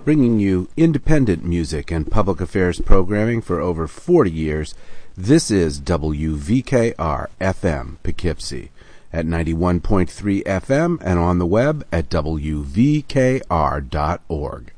bringing you independent music and public affairs programming for over 40 years. This is WVKR-FM Poughkeepsie at 91.3 FM and on the web at WVKR.org.